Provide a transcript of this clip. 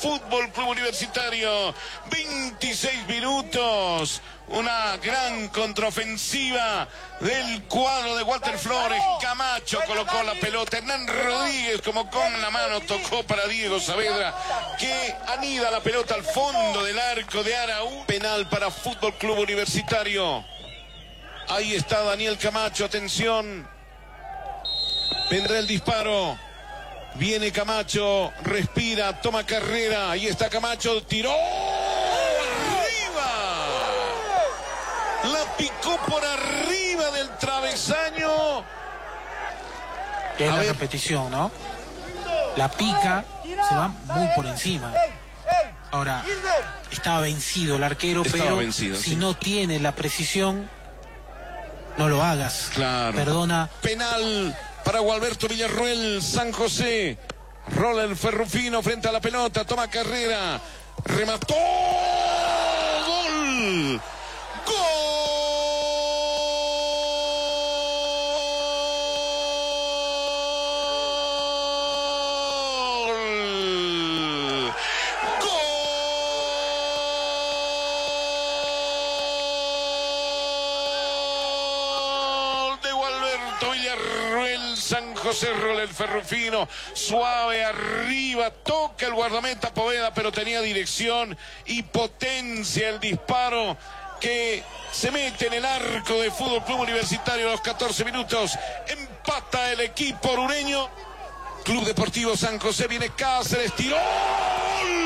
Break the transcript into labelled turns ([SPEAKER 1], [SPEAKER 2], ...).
[SPEAKER 1] Fútbol Club Universitario. 26 minutos. Una gran contraofensiva del cuadro de Walter Flores. Camacho colocó la pelota. Hernán Rodríguez, como con la mano, tocó para Diego Saavedra, que anida la pelota al fondo del arco de Araújo. Penal para Fútbol Club Universitario. Ahí está Daniel Camacho, atención. Vendrá el disparo. Viene Camacho, respira, toma carrera. Ahí está Camacho, tiró. La picó por arriba del travesaño.
[SPEAKER 2] Es la repetición, ¿no? La pica, se va muy por encima. Ahora, estaba vencido el arquero, pero vencido, si no tiene la precisión, no lo hagas.
[SPEAKER 1] Claro.
[SPEAKER 2] Perdona.
[SPEAKER 1] Penal para Gualberto Villarroel, San José. Rola el Ferrufino frente a la pelota, toma carrera. Remató. ¡Gol! ¡Gol! Villarroel, San José, rola el Ferrufino, suave arriba, toca el guardameta Poveda, pero tenía dirección y potencia el disparo que se mete en el arco de Fútbol Club Universitario a los 14 minutos. Empata el equipo orureño. Club Deportivo San José, viene Cáceres, tiró. ¡Gol!